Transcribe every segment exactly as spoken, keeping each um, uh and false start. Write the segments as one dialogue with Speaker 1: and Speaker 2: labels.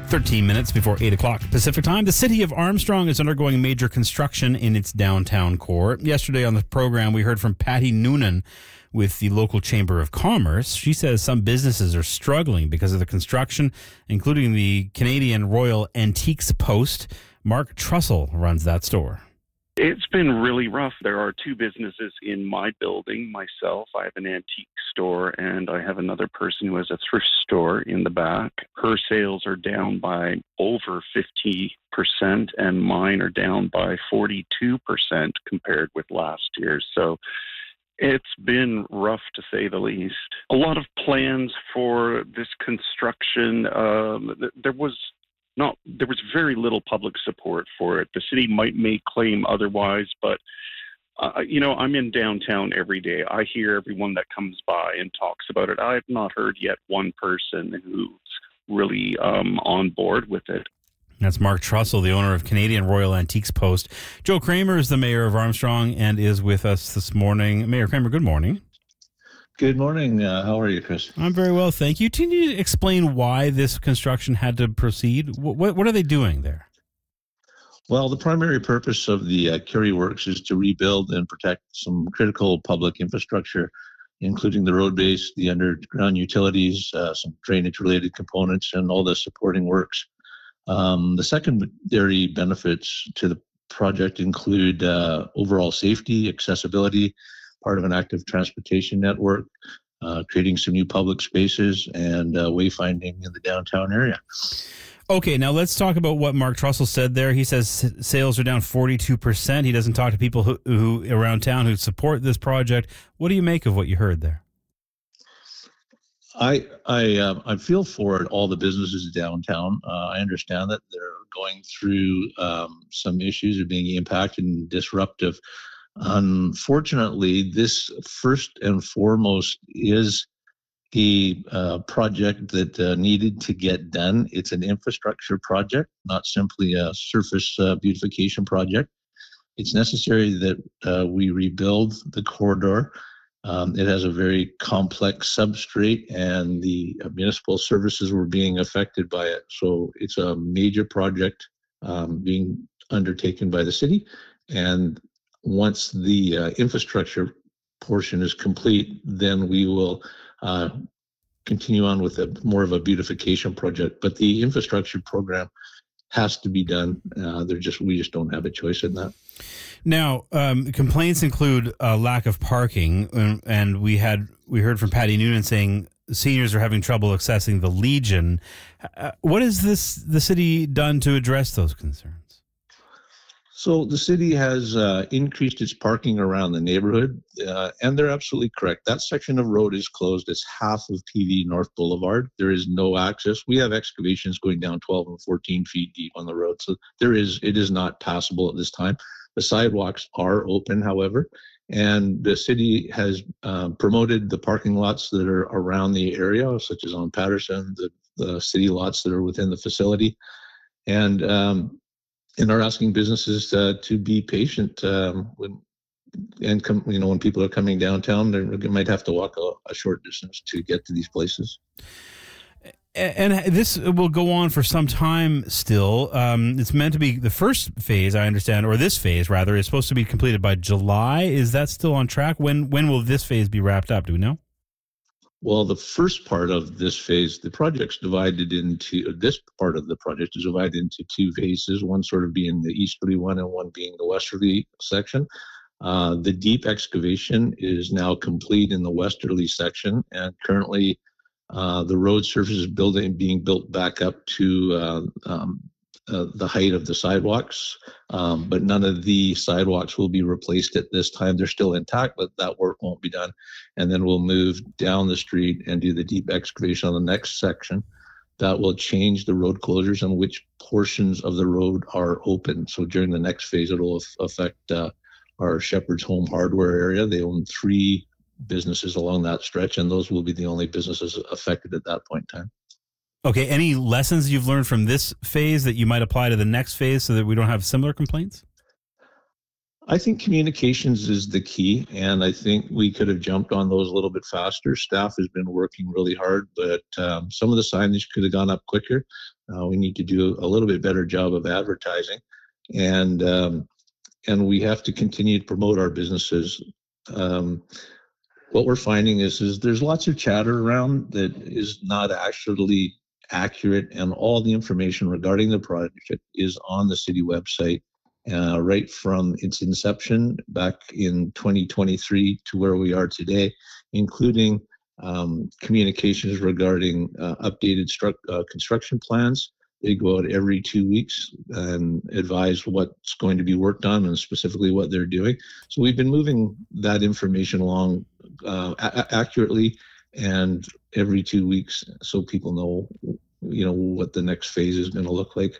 Speaker 1: thirteen minutes before eight o'clock Pacific time. The city of Armstrong is undergoing major construction in its downtown core. Yesterday on the program, we heard from Patty Noonan with the local Chamber of Commerce. She says some businesses are struggling because of the construction, including the Canadian Royal Antiques Post. Mark Trussell runs that store.
Speaker 2: It's been really rough. There are two businesses in my building. Myself, I have an antique store, and I have another person who has a thrift store in the back. Her sales are down by over fifty percent, and mine are down by forty-two percent compared with last year. So it's been rough, to say the least. A lot of plans for this construction. Um, there was Not, there was very little public support for it. The city might may claim otherwise, but, uh, you know, I'm in downtown every day. I hear everyone that comes by and talks about it. I've not heard yet one person who's really um, on board with it.
Speaker 1: That's Mark Trussell, the owner of Canadian Royal Antiques Post. Joe Kramer is the mayor of Armstrong and is with us this morning. Mayor Kramer, good morning.
Speaker 3: Good morning. Uh, how are you, Chris?
Speaker 1: I'm very well, thank you. Can you explain why this construction had to proceed? What, what are they doing there?
Speaker 3: Well, the primary purpose of the uh, Kerry Works is to rebuild and protect some critical public infrastructure, including the road base, the underground utilities, uh, some drainage-related components, and all the supporting works. Um, the secondary benefits to the project include uh, overall safety, accessibility, part of an active transportation network, uh, creating some new public spaces, and uh, wayfinding in the downtown area.
Speaker 1: Okay, now let's talk about what Mark Trussell said there. He says sales are down forty-two percent. He doesn't talk to people who, who around town who support this project. What do you make of what you heard there?
Speaker 3: I I uh, I feel for it, all the businesses downtown. Uh, I understand that they're going through um, some issues of being impacted and disruptive. Unfortunately, this first and foremost is a uh, project that uh, needed to get done. It's an infrastructure project, not simply a surface uh, beautification project. It's necessary that uh, we rebuild the corridor. Um, it has a very complex substrate, and the uh, municipal services were being affected by it. So it's a major project um, being undertaken by the city, and once the uh, infrastructure portion is complete, then we will uh, continue on with a more of a beautification project. But the infrastructure program has to be done. Uh, they're just we just don't have a choice in that.
Speaker 1: Now, um, complaints include a lack of parking, and, and we had we heard from Patty Noonan saying seniors are having trouble accessing the Legion. Uh, what has this the city done to address those concerns?
Speaker 3: So the city has uh, increased its parking around the neighborhood, uh, and they're absolutely correct. That section of road is closed. It's half of P V North Boulevard. There is no access. We have excavations going down twelve and fourteen feet deep on the road, so there is it is not passable at this time. The sidewalks are open, however, and the city has uh, promoted the parking lots that are around the area, such as on Patterson, the, the city lots that are within the facility, and um, and are asking businesses uh, to be patient um, when and come. You know, when people are coming downtown, they might have to walk a, a short distance to get to these places.
Speaker 1: And this will go on for some time still. Um, it's meant to be the first phase, I understand, or this phase rather, is supposed to be completed by July. Is that still on track? When when will this phase be wrapped up? Do we know?
Speaker 3: Well, the first part of this phase, the project's divided into, this part of the project is divided into two phases, one sort of being the easterly one and one being the westerly section. Uh, the deep excavation is now complete in the westerly section, and currently uh, the road surface is building, being built back up to uh, um, uh, the height of the sidewalks, um, but none of the sidewalks will be replaced at this time. They're still intact, but that work won't be done. And then we'll move down the street and do the deep excavation on the next section. That will change the road closures and which portions of the road are open. So during the next phase, it will affect uh, our Shepherd's Home Hardware area. They own three businesses along that stretch, and those will be the only businesses affected at that point in time.
Speaker 1: Okay, any lessons you've learned from this phase that you might apply to the next phase so that we don't have similar complaints?
Speaker 3: I think communications is the key, and I think we could have jumped on those a little bit faster. Staff has been working really hard, but um, some of the signage could have gone up quicker. Uh, we need to do a little bit better job of advertising, and um, and we have to continue to promote our businesses. Um, what we're finding is, is there's lots of chatter around that is not actually accurate, and all the information regarding the project is on the city website. Uh, right from its inception back in twenty twenty-three to where we are today, including um, communications regarding uh, updated stru- uh, construction plans. They go out every two weeks and advise what's going to be worked on and specifically what they're doing. So we've been moving that information along uh, a- accurately and every two weeks so people know, you know, what the next phase is going to look like.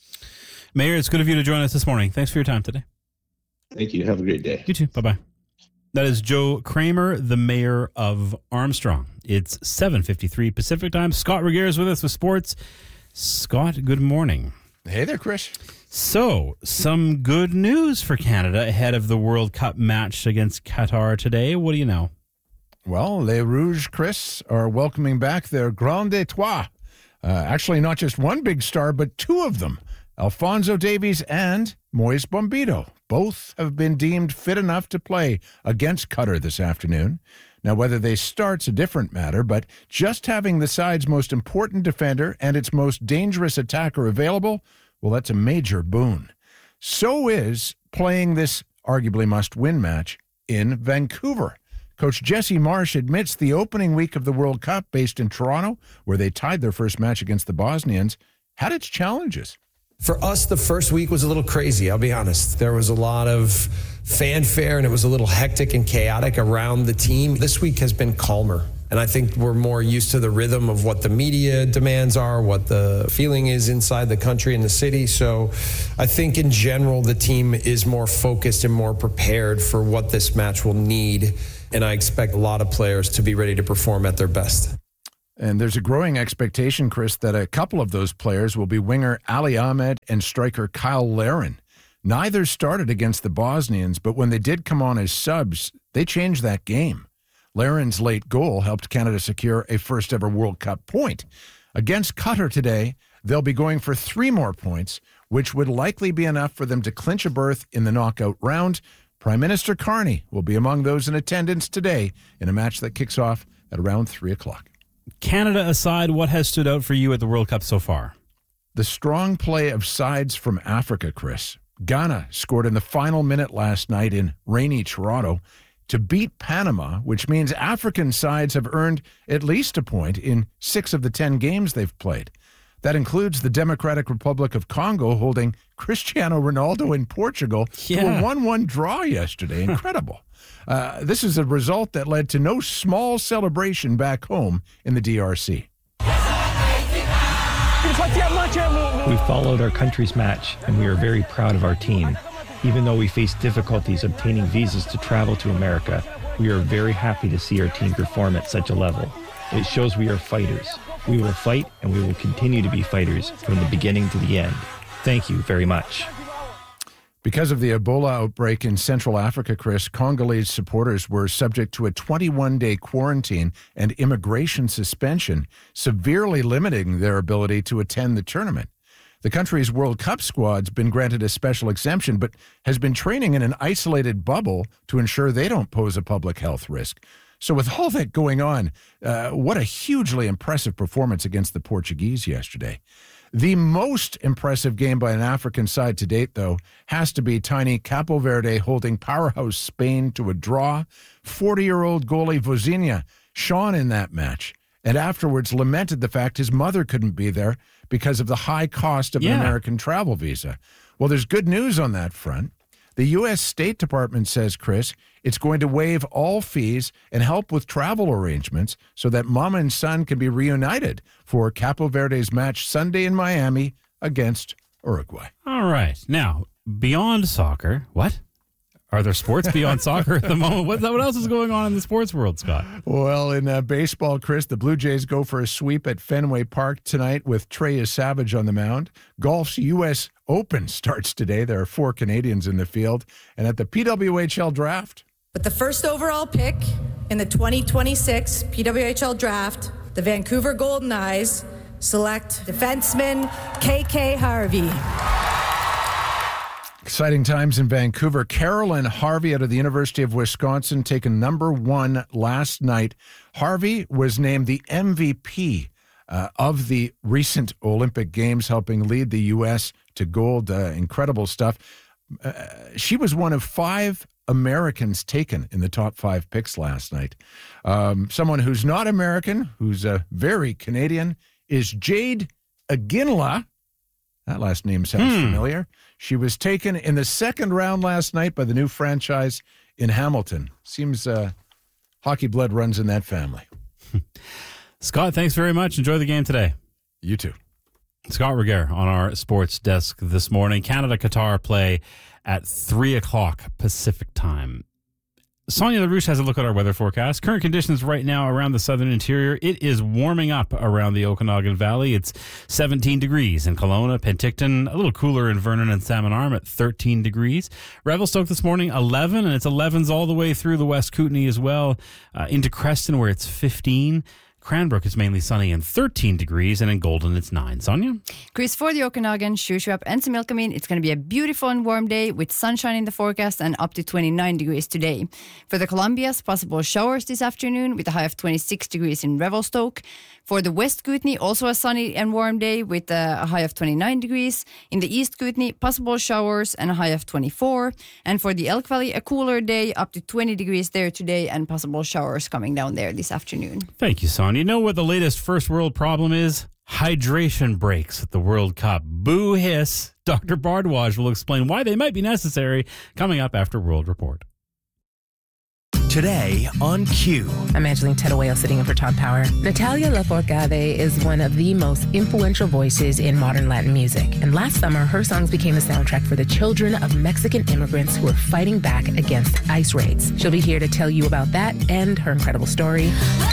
Speaker 1: Mayor, it's good of you to join us this morning. Thanks for your time today.
Speaker 3: Thank you. Have a great day.
Speaker 1: You too. Bye-bye. That is Joe Kramer, the mayor of Armstrong. It's seven fifty-three Pacific time. Scott Regier is with us with sports. Scott, good morning.
Speaker 4: Hey there, Chris.
Speaker 1: So, some good news for Canada ahead of the World Cup match against Qatar today. What do you know?
Speaker 4: Well, Les Rouges, Chris, are welcoming back their Grand Etoile. Uh, actually, not just one big star, but two of them. Alphonso Davies and Moise Bombito. Both have been deemed fit enough to play against Qatar this afternoon. Now, whether they start's a different matter, but just having the side's most important defender and its most dangerous attacker available, well, that's a major boon. So is playing this arguably must-win match in Vancouver. Coach Jesse Marsh admits the opening week of the World Cup based in Toronto, where they tied their first match against the Bosnians, had its challenges.
Speaker 5: For us, the first week was a little crazy, I'll be honest. There was a lot of fanfare, and it was a little hectic and chaotic around the team. This week has been calmer, and I think we're more used to the rhythm of what the media demands are, what the feeling is inside the country and the city. So I think in general, the team is more focused and more prepared for what this match will need, and I expect a lot of players to be ready to perform at their best.
Speaker 4: And there's a growing expectation, Chris, that a couple of those players will be winger Ali Ahmed and striker Kyle Larin. Neither started against the Bosnians, but when they did come on as subs, they changed that game. Larin's late goal helped Canada secure a first-ever World Cup point. Against Qatar today, they'll be going for three more points, which would likely be enough for them to clinch a berth in the knockout round. Prime Minister Carney will be among those in attendance today in a match that kicks off at around three o'clock.
Speaker 1: Canada aside, what has stood out for you at the World Cup so far?
Speaker 4: The strong play of sides from Africa, Chris. Ghana scored in the final minute last night in rainy Toronto to beat Panama, which means African sides have earned at least a point in six of the ten games they've played. That includes the Democratic Republic of Congo holding Cristiano Ronaldo in Portugal
Speaker 1: Yeah.
Speaker 4: to a one one draw yesterday. Incredible. Uh, this is a result that led to no small celebration back home in the D R C.
Speaker 6: We followed our country's match, and we are very proud of our team. Even though we faced difficulties obtaining visas to travel to America, we are very happy to see our team perform at such a level. It shows we are fighters. We will fight, and we will continue to be fighters from the beginning to the end. Thank you very much.
Speaker 4: Because of the Ebola outbreak in Central Africa, Chris, Congolese supporters were subject to a twenty-one day quarantine and immigration suspension, severely limiting their ability to attend the tournament. The country's World Cup squad's been granted a special exemption, but has been training in an isolated bubble to ensure they don't pose a public health risk. So with all that going on, uh, what a hugely impressive performance against the Portuguese yesterday. The most impressive game by an African side to date, though, has to be tiny Capo Verde holding powerhouse Spain to a draw. forty-year-old goalie Vozinha shone in that match, and afterwards lamented the fact his mother couldn't be there because of the high cost of
Speaker 1: Yeah.
Speaker 4: an American travel visa. Well, there's good news on that front. The U S State Department says, Chris, it's going to waive all fees and help with travel arrangements so that mom and son can be reunited for Capo Verde's match Sunday in Miami against Uruguay.
Speaker 1: All right. Now, beyond soccer, what? Are there sports beyond soccer at the moment? What, what else is going on in the sports world, Scott?
Speaker 4: Well, in uh, baseball, Chris, the Blue Jays go for a sweep at Fenway Park tonight with Trey Savage on the mound. Golf's U S Open starts today. There are four Canadians in the field. And at the P W H L draft.
Speaker 7: With the first overall pick in the twenty twenty-six P W H L draft, the Vancouver Golden Knights select defenseman K K Harvey.
Speaker 4: Exciting times in Vancouver. Carolyn Harvey out of the University of Wisconsin taken number one last night. Harvey was named the M V P uh, of the recent Olympic Games, helping lead the U S to gold. Uh, incredible stuff. Uh, she was one of five Americans taken in the top five picks last night. Um, someone who's not American, who's uh, very Canadian, is Jade Aginla. That last name sounds hmm. familiar. She was taken in the second round last night by the new franchise in Hamilton. Seems uh, hockey blood runs in that family.
Speaker 1: Scott, thanks very much. Enjoy the game today.
Speaker 4: You too.
Speaker 1: Scott Regehr on our sports desk this morning. Canada-Qatar play at three o'clock Pacific time. Sonia LaRouche has a look at our weather forecast. Current conditions right now around the southern interior. It is warming up around the Okanagan Valley. It's seventeen degrees in Kelowna, Penticton, a little cooler in Vernon and Salmon Arm at thirteen degrees. Revelstoke this morning, eleven, and it's elevens all the way through the West Kootenay as well, uh, into Creston where it's fifteen. Cranbrook is mainly sunny and thirteen degrees, and in Golden it's nine. Sonia?
Speaker 8: Chris, for the Okanagan, Shuswap and Similkameen, it's going to be a beautiful and warm day with sunshine in the forecast and up to twenty-nine degrees today. For the Columbias, possible showers this afternoon with a high of twenty-six degrees in Revelstoke. For the West Kootenay, also a sunny and warm day with a high of twenty-nine degrees. In the East Kootenay, possible showers and a high of twenty-four. And for the Elk Valley, a cooler day up to twenty degrees there today and possible showers coming down there this afternoon.
Speaker 1: Thank you, Sonia. You know what the latest first world problem is? Hydration breaks at the World Cup. Boo hiss. Doctor Bardwaj will explain why they might be necessary coming up after World Report.
Speaker 9: Today on Q.
Speaker 10: I'm Angeline Tedoeo sitting in for Todd Power. Natalia Lafourcade is one of the most influential voices in modern Latin music. And last summer, her songs became the soundtrack for the children of Mexican immigrants who are fighting back against ICE raids. She'll be here to tell you about that and her incredible story.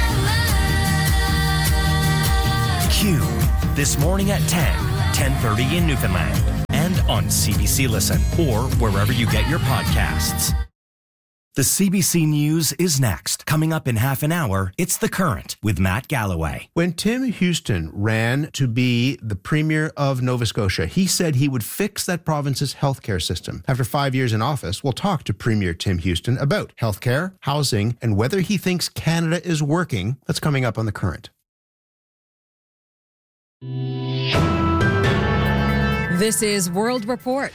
Speaker 9: Q. This morning at ten, ten thirty in Newfoundland. And on C B C Listen or wherever you get your podcasts. The C B C News is next. Coming up in half an hour, it's The Current with Matt Galloway.
Speaker 11: When Tim Houston ran to be the Premier of Nova Scotia, he said he would fix that province's healthcare system. After five years in office, we'll talk to Premier Tim Houston about healthcare, housing, and whether he thinks Canada is working. That's coming up on The Current.
Speaker 12: This is World Report.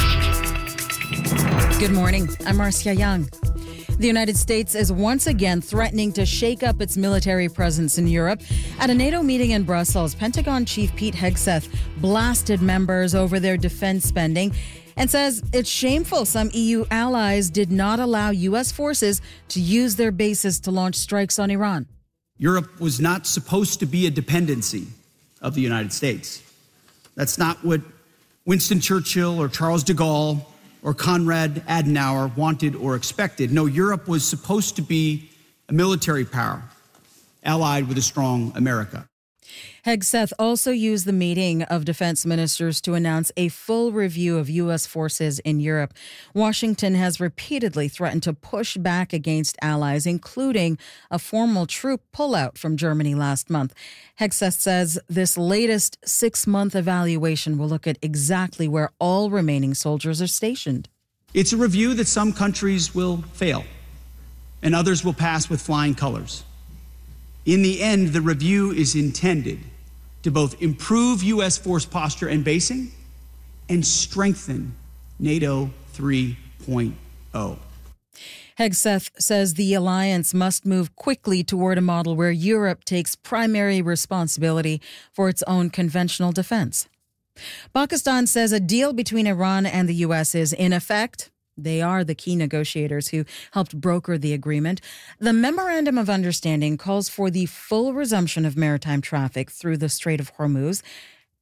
Speaker 12: Good morning. I'm Marcia Young. The United States is once again threatening to shake up its military presence in Europe. At a NATO meeting in Brussels, Pentagon Chief Pete Hegseth blasted members over their defense spending and says it's shameful some E U allies did not allow U S forces to use their bases to launch strikes on Iran.
Speaker 13: Europe was not supposed to be a dependency of the United States. That's not what Winston Churchill or Charles de Gaulle or Konrad Adenauer wanted or expected. No, Europe was supposed to be a military power allied with a strong America.
Speaker 12: Hegseth also used the meeting of defense ministers to announce a full review of U S forces in Europe. Washington has repeatedly threatened to push back against allies, including a formal troop pullout from Germany last month. Hegseth says this latest six-month evaluation will look at exactly where all remaining soldiers are stationed.
Speaker 13: It's a review that some countries will fail and others will pass with flying colors. In the end, the review is intended to both improve U S force posture and basing and strengthen NATO three point oh.
Speaker 12: Hegseth says the alliance must move quickly toward a model where Europe takes primary responsibility for its own conventional defense. Pakistan says a deal between Iran and the U S is in effect. They are the key negotiators who helped broker the agreement. The Memorandum of Understanding calls for the full resumption of maritime traffic through the Strait of Hormuz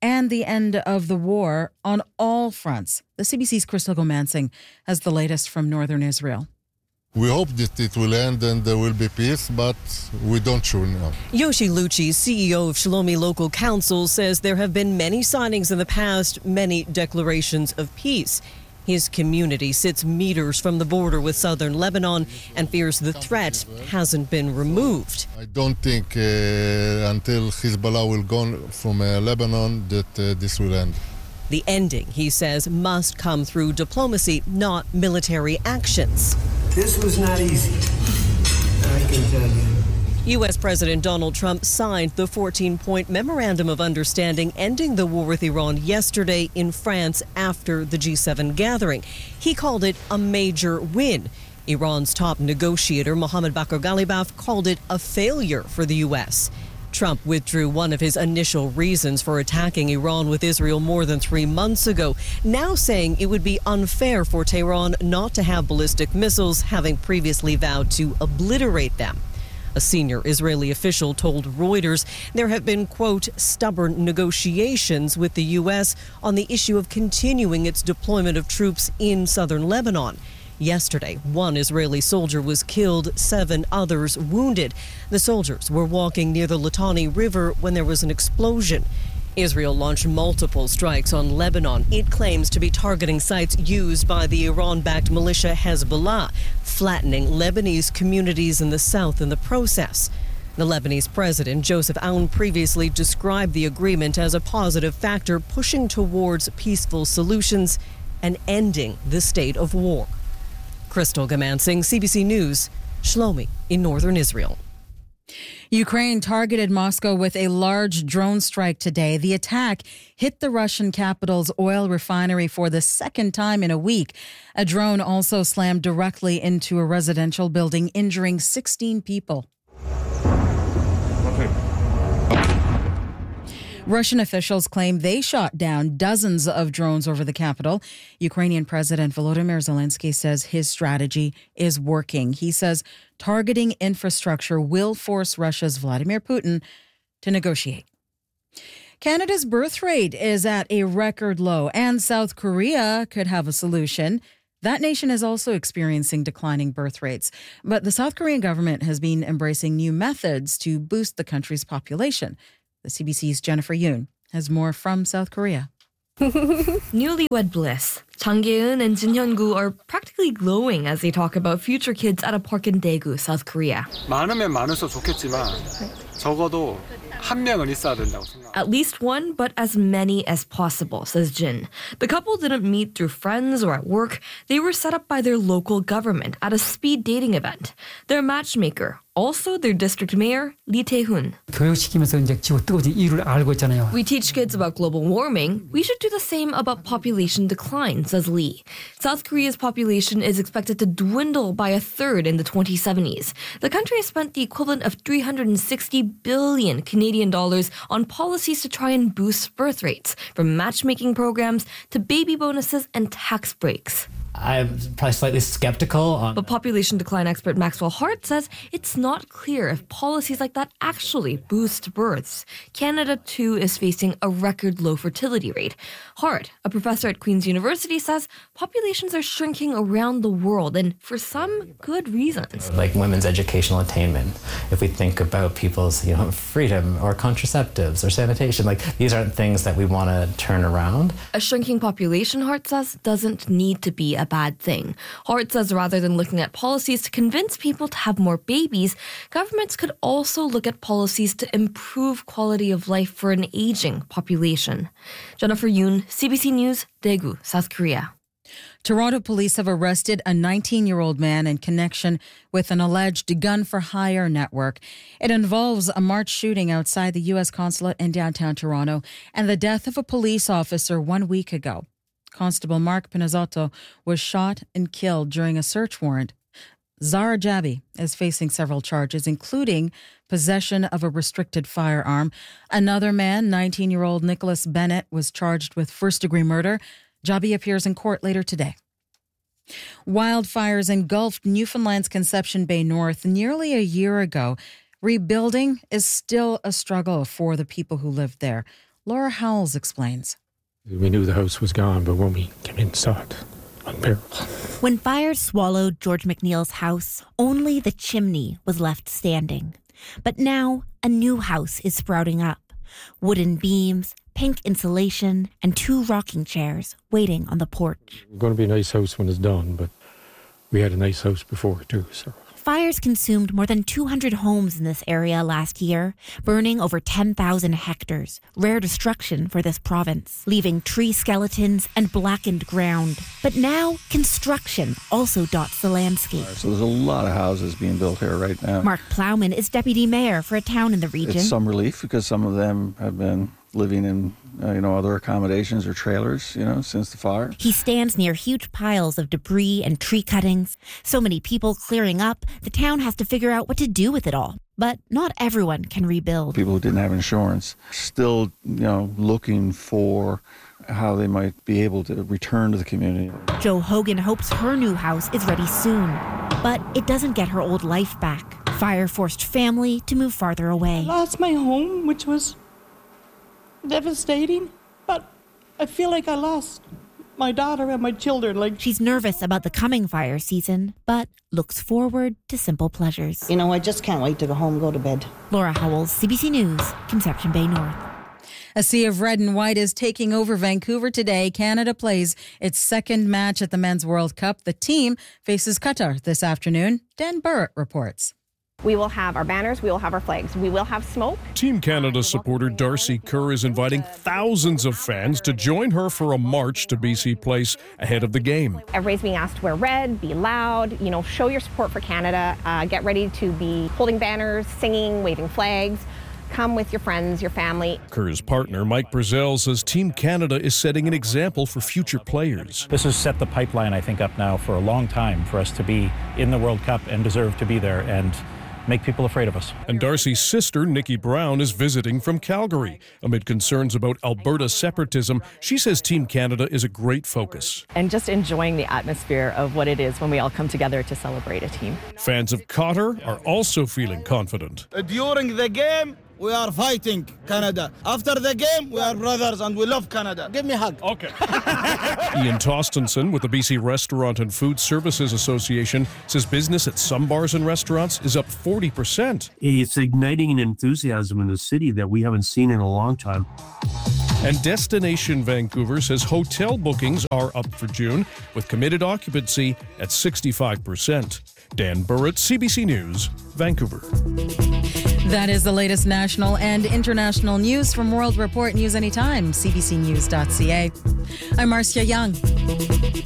Speaker 12: and the end of the war on all fronts. The C B C's Crystal Gomansing has the latest from northern Israel.
Speaker 14: We hope that it will end and there will be peace, but we don't sure now.
Speaker 15: Yoshi Lucci, C E O of Shlomi Local Council, says there have been many signings in the past, many declarations of peace. His community sits meters from the border with southern Lebanon and fears the threat hasn't been removed.
Speaker 14: I don't think uh, until Hezbollah will go from uh, Lebanon that uh, this will end.
Speaker 15: The ending, he says, must come through diplomacy, not military actions.
Speaker 16: This was not easy, I can tell you.
Speaker 15: U S. President Donald Trump signed the fourteen-point Memorandum of Understanding ending the war with Iran yesterday in France after the G seven gathering. He called it a major win. Iran's top negotiator, Mohammad Bakr Ghalibaf, called it a failure for the U S. Trump withdrew one of his initial reasons for attacking Iran with Israel more than three months ago, now saying it would be unfair for Tehran not to have ballistic missiles, having previously vowed to obliterate them. A senior Israeli official told Reuters there have been, quote, stubborn negotiations with the U S on the issue of continuing its deployment of troops in southern Lebanon. Yesterday, one Israeli soldier was killed, seven others wounded. The soldiers were walking near the Litani River when there was an explosion. Israel launched multiple strikes on Lebanon. It claims to be targeting sites used by the Iran-backed militia Hezbollah, flattening Lebanese communities in the south in the process. The Lebanese president, Joseph Aoun, previously described the agreement as a positive factor pushing towards peaceful solutions and ending the state of war. Crystal Gomansing, C B C News, Shlomi in northern Israel.
Speaker 12: Ukraine targeted Moscow with a large drone strike today. The attack hit the Russian capital's oil refinery for the second time in a week. A drone also slammed directly into a residential building, injuring sixteen people. Russian officials claim they shot down dozens of drones over the capital. Ukrainian President Volodymyr Zelensky says his strategy is working. He says targeting infrastructure will force Russia's Vladimir Putin to negotiate. Canada's birth rate is at a record low, and South Korea could have a solution. That nation is also experiencing declining birth rates. But the South Korean government has been embracing new methods to boost the country's population. The C B C's Jennifer Yoon has more from South Korea.
Speaker 17: Newlywed bliss. Chang Gi-eun and Jin Hyun-gu are practically glowing as they talk about future kids at a park in Daegu, South Korea.
Speaker 18: 많으면 많을수록 좋겠지만 적어도 한 명은 있어야 된다고 생각.
Speaker 17: At least one, but as many as possible, says Jin. The couple didn't meet through friends or at work. They were set up by their local government at a speed dating event. Their matchmaker, also their district mayor, Lee Tae-hoon.
Speaker 19: 교육시키면서 이제 지구 뜨거워진 이유를 알고 있잖아요.
Speaker 17: We teach kids about global warming. We should do the same about population decline, says Lee. South Korea's population is expected to dwindle by a third in the twenty seventies. The country has spent the equivalent of three hundred sixty billion Canadian dollars on policies to try and boost birth rates, from matchmaking programs to baby bonuses and tax breaks.
Speaker 20: I'm probably slightly skeptical on.
Speaker 17: But population decline expert Maxwell Hart says it's not clear if policies like that actually boost births. Canada, too, is facing a record low fertility rate. Hart, a professor at Queen's University, says populations are shrinking around the world, and for some good reasons.
Speaker 20: Like women's educational attainment. If we think about people's, you know, freedom or contraceptives or sanitation, like these aren't things that we want to turn around.
Speaker 17: A shrinking population, Hart says, doesn't need to be a bad thing. Hart says rather than looking at policies to convince people to have more babies, governments could also look at policies to improve quality of life for an aging population. Jennifer Yoon, C B C News, Daegu, South Korea.
Speaker 12: Toronto police have arrested a nineteen-year-old man in connection with an alleged gun-for-hire network. It involves a March shooting outside the U S consulate in downtown Toronto and the death of a police officer one week ago. Constable Mark Pinazotto was shot and killed during a search warrant. Zara Jabi is facing several charges, including possession of a restricted firearm. Another man, nineteen-year-old Nicholas Bennett, was charged with first-degree murder. Jabi appears in court later today. Wildfires engulfed Newfoundland's Conception Bay North nearly a year ago. Rebuilding is still a struggle for the people who lived there. Laura Howells explains.
Speaker 21: We knew the house was gone, but when we came in, saw it. Unbearable.
Speaker 22: When fires swallowed George McNeil's house, only the chimney was left standing. But now, a new house is sprouting up. Wooden beams, pink insulation, and two rocking chairs waiting on the porch.
Speaker 21: It's going to be a nice house when it's done, but we had a nice house before, too, so...
Speaker 22: Fires consumed more than two hundred homes in this area last year, burning over ten thousand hectares, rare destruction for this province, leaving tree skeletons and blackened ground. But now, construction also dots the landscape.
Speaker 23: So there's a lot of houses being built here right now.
Speaker 22: Mark Plowman is deputy mayor for a town in the region.
Speaker 23: It's some relief because some of them have been living in, uh, you know, other accommodations or trailers, you know, since the fire.
Speaker 22: He stands near huge piles of debris and tree cuttings. So many people clearing up, the town has to figure out what to do with it all. But not everyone can rebuild.
Speaker 23: People who didn't have insurance still, you know, looking for how they might be able to return to the community.
Speaker 22: Jo Hogan hopes her new house is ready soon. But it doesn't get her old life back. Fire forced family to move farther away.
Speaker 24: I lost my home, which was devastating, but I feel like I lost my daughter and my children. Like
Speaker 22: she's nervous about the coming fire season, but looks forward to simple pleasures.
Speaker 25: You know, I just can't wait to go home, go to bed.
Speaker 22: Laura Howells, C B C News, Conception Bay North.
Speaker 12: A sea of red and white is taking over Vancouver today. Canada plays its second match at the Men's World Cup. The team faces Qatar this afternoon. Dan Burrett reports.
Speaker 26: We will have our banners, we will have our flags, we will have smoke.
Speaker 27: Team Canada supporter Darcy Kerr is inviting thousands of fans to join her for a march to B C Place ahead of the game.
Speaker 26: Everybody's being asked to wear red, be loud, you know, show your support for Canada, uh, get ready to be holding banners, singing, waving flags. Come with your friends, your family.
Speaker 27: Kerr's partner, Mike Brazell, says Team Canada is setting an example for future players.
Speaker 28: This has set the pipeline, I think, up now for a long time for us to be in the World Cup and deserve to be there and make people afraid of us.
Speaker 27: And Darcy's sister, Nikki Brown, is visiting from Calgary. Amid concerns about Alberta separatism, she says Team Canada is a great focus.
Speaker 29: And just enjoying the atmosphere of what it is when we all come together to celebrate a team.
Speaker 27: Fans of Qatar are also feeling confident.
Speaker 30: During the game, we are fighting Canada. After the game, we are brothers and we love Canada. Give me a hug.
Speaker 27: Okay. Ian Tostenson with the B C Restaurant and Food Services Association says business at some bars and restaurants is up forty percent.
Speaker 31: It's igniting an enthusiasm in the city that we haven't seen in a long time.
Speaker 27: And Destination Vancouver says hotel bookings are up for June with committed occupancy at sixty-five percent. Dan Burrett, C B C News, Vancouver.
Speaker 12: That is the latest national and international news from World Report News Anytime, c b c news dot c a. I'm Marcia Young.